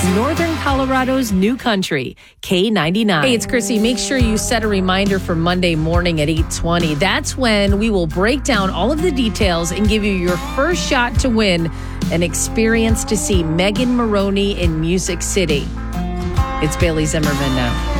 Northern Colorado's new country, K99. Hey, it's Chrissy. Make sure you set a reminder for Monday morning at 8:20. That's when we will break down all of the details and give you your first shot to win an experience to see Megan Moroney in Music City. It's Bailey Zimmerman now.